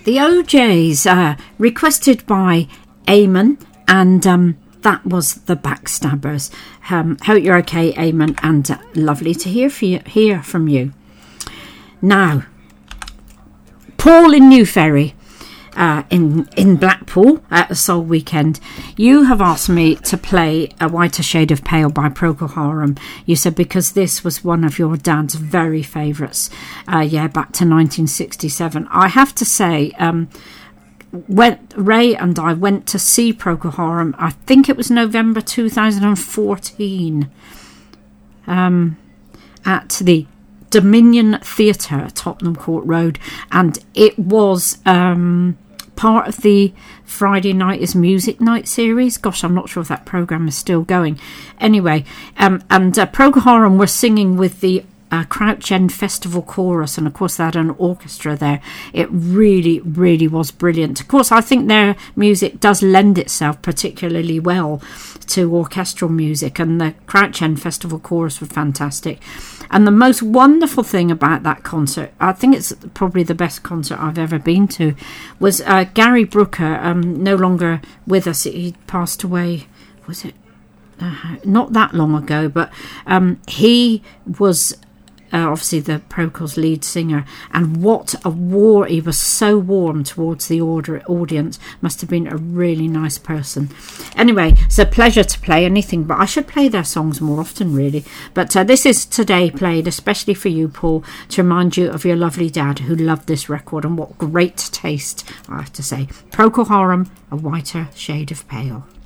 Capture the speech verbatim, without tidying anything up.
The O Js, uh, requested by Eamon, and um, that was The Backstabbers. Um, hope you're okay, Eamon, and uh, lovely to hear, for you, hear from you. Now, Paul in New Ferry, uh, in, in Blackpool at a Soul Weekend, you have asked me to play A Whiter Shade of Pale by Procol Harum. You said because this was one of your dad's very favourites, uh, yeah, back to nineteen sixty-seven. I have to say, um, when Ray and I went to see Procol Harum, I think it was November two thousand fourteen, um, at the Dominion Theatre at Tottenham Court Road, and it was um, part of the Friday Night is Music Night series. Gosh, I'm not sure if that programme is still going. Anyway, um, and uh, Procol Harum were singing with the uh, Crouch End Festival Chorus, and of course they had an orchestra there. It really, really was brilliant. Of course, I think their music does lend itself particularly well to orchestral music, and the Crouch End Festival Chorus were fantastic. And the most wonderful thing about that concert, I think it's probably the best concert I've ever been to, was uh, Gary Brooker, um, no longer with us. He passed away, was it uh, not that long ago, but um, he was Uh, obviously the Procol's lead singer, and what a war, he was so warm towards the order, audience, must have been a really nice person. Anyway, it's a pleasure to play anything, but I should play their songs more often really, but uh, this is today played especially for you, Paul, to remind you of your lovely dad who loved this record, and what great taste, I have to say. Procol Harum, A Whiter Shade of Pale.